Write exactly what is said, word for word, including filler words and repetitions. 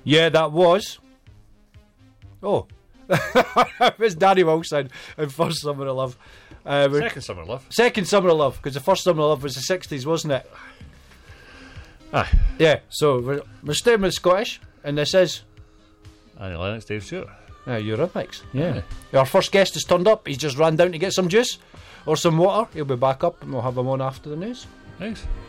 Yeah, that was. Oh. It was Danny Wilson in First Summer of Love. Uh, Second Summer of Love. Second Summer of Love, because the First Summer of Love was the sixties, wasn't it? Aye. Yeah, so we're, we're staying with Scottish, and this is Annie Lennox, Dave Stewart. uh, Eurythmics. Yeah. Our first guest has turned up. He's just ran down to get some juice or some water. He'll be back up, and we'll have him on after the news. Thanks.